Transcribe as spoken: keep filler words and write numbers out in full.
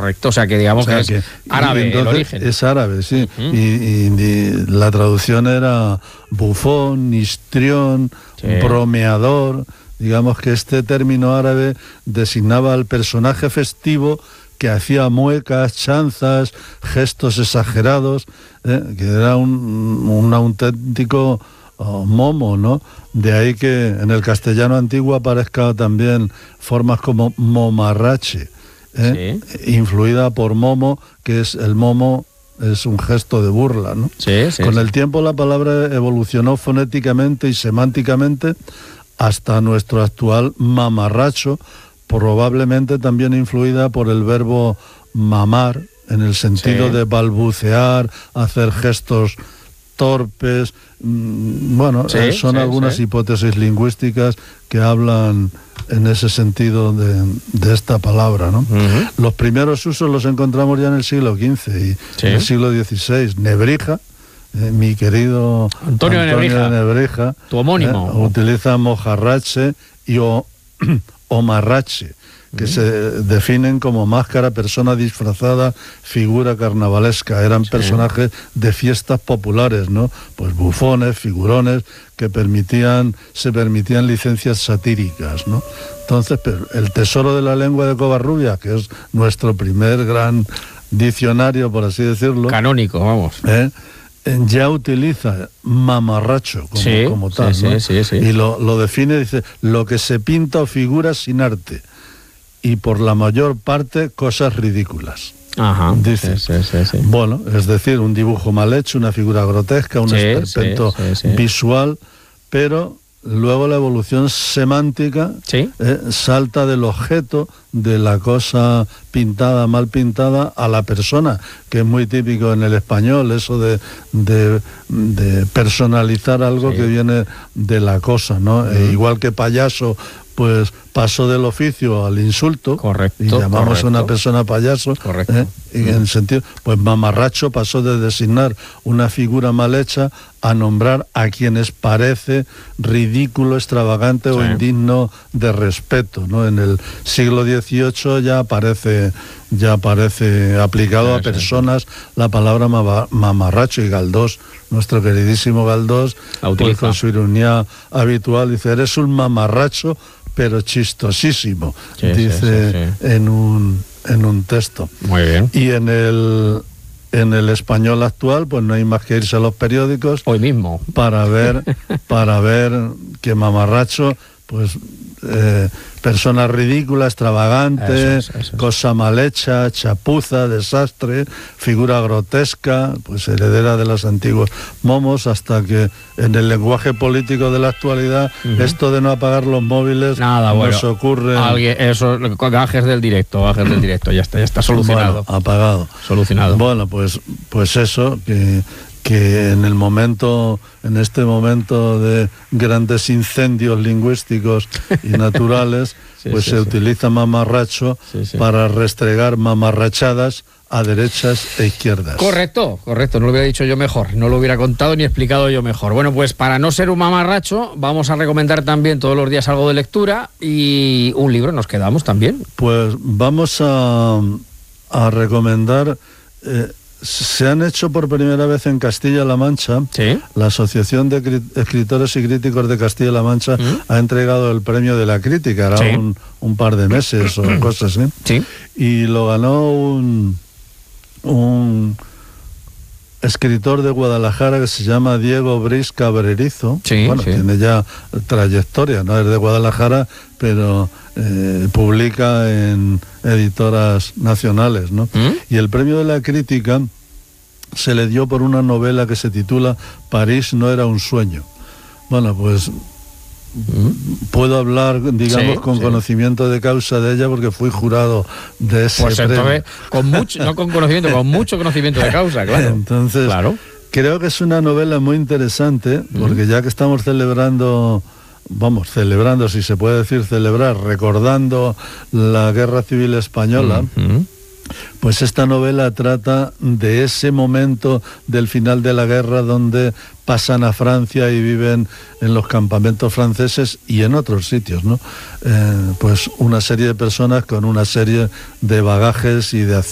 Correcto, o sea que digamos o sea, que, que es árabe el origen. Es árabe, sí. Uh-huh. y, y, y la traducción era bufón, histrión, sí. bromeador. Digamos que este término árabe designaba al personaje festivo que hacía muecas, chanzas, gestos exagerados, eh, que era un, un auténtico oh, momo, ¿no? De ahí que en el castellano antiguo aparezca también formas como momarrache, ¿eh? Sí. Influida por momo, que es el momo es un gesto de burla, ¿no? Sí, sí, Con sí. el tiempo la palabra evolucionó fonéticamente y semánticamente hasta nuestro actual mamarracho, probablemente también influida por el verbo mamar, en el sentido sí. de balbucear, hacer gestos torpes. Bueno, sí, son sí, algunas sí. hipótesis lingüísticas que hablan en ese sentido de, de esta palabra, ¿no? Uh-huh. Los primeros usos los encontramos ya en el siglo quince y sí. en el siglo dieciséis. Nebrija, Eh, mi querido Antonio, Antonio de Nebrija, de Nebrija tu homónimo, eh, utiliza mojarrache y o, omarrache, que uh-huh. se definen como máscara, persona disfrazada, figura carnavalesca. Eran sí. personajes de fiestas populares, ¿no? Pues bufones, figurones, que permitían, se permitían licencias satíricas, ¿no? Entonces, el tesoro de la lengua de Covarrubias, que es nuestro primer gran diccionario, por así decirlo. Canónico, vamos. ¿Eh? Ya utiliza mamarracho como, sí, como tal, sí, ¿no? sí, sí, sí. Y lo, lo define, dice, lo que se pinta o figura sin arte, y por la mayor parte cosas ridículas. Ajá, dice, sí, sí, sí, sí. Bueno, es decir, un dibujo mal hecho, una figura grotesca, un sí, esperpento sí, sí, sí. visual, pero luego la evolución semántica ¿Sí? eh, salta del objeto, de la cosa pintada, mal pintada, a la persona, que es muy típico en el español, eso de, de, de personalizar algo sí. que viene de la cosa, ¿no? Mm. E igual que payaso, pues pasó del oficio al insulto. Correcto. Y llamamos correcto. a una persona payaso. Correcto. ¿eh? Y mm. en el sentido, pues mamarracho pasó de designar una figura mal hecha a nombrar a quienes parece ridículo, extravagante sí. o indigno de respeto, ¿no? En el siglo dieciocho ya aparece, ya aparece aplicado sí, a personas sí, sí. la palabra mamarracho, y Galdós, nuestro queridísimo Galdós, pues con su ironía habitual, dice, eres un mamarracho, pero chistosísimo, sí, dice sí, sí, sí. en un en un texto. Muy bien. Y en el en el español actual, pues no hay más que irse a los periódicos hoy mismo para ver para ver que mamarracho, pues eh, persona ridícula, extravagante, eso es, eso es. cosa mal hecha, chapuza, desastre, figura grotesca, pues heredera de los antiguos momos, hasta que en el lenguaje político de la actualidad, uh-huh. esto de no apagar los móviles Nada, bueno, nos ocurre. Alguien, eso, gajes del directo, gajes del directo, ya está, ya está solucionado. Bueno, apagado. Solucionado. Bueno, pues, pues eso, que que en el momento, en este momento de grandes incendios lingüísticos y naturales, sí, pues sí, se sí. utiliza mamarracho sí, sí. para restregar mamarrachadas a derechas e izquierdas. Correcto, correcto, no lo hubiera dicho yo mejor, no lo hubiera contado ni explicado yo mejor. Bueno, pues para no ser un mamarracho, vamos a recomendar también todos los días algo de lectura y un libro, nos quedamos también. Pues vamos a, a recomendar... Eh, Se han hecho por primera vez en Castilla-La Mancha. ¿Sí? La Asociación de Escritores y Críticos de Castilla-La Mancha ¿Mm? ha entregado el premio de la crítica, hará ¿Sí? un, un par de meses o cosas así. ¿Sí? Y lo ganó un, un escritor de Guadalajara que se llama Diego Briz Cabrerizo. Sí, bueno, sí. tiene ya trayectoria, no es de Guadalajara, pero eh, publica en editoras nacionales, ¿no? ¿Mm? Y el premio de la crítica se le dio por una novela que se titula París no era un sueño. Bueno, pues ¿Mm? puedo hablar, digamos, sí, con sí. conocimiento de causa de ella, porque fui jurado de ese pues premio. Entonces, con mucho, no con conocimiento, con mucho conocimiento de causa, claro. Entonces, claro. creo que es una novela muy interesante, porque ¿Mm? ya que estamos celebrando... vamos, celebrando, si se puede decir celebrar, recordando la Guerra Civil Española, uh-huh. pues esta novela trata de ese momento del final de la guerra donde pasan a Francia y viven en los campamentos franceses y en otros sitios, ¿no? Eh, pues una serie de personas con una serie de bagajes y de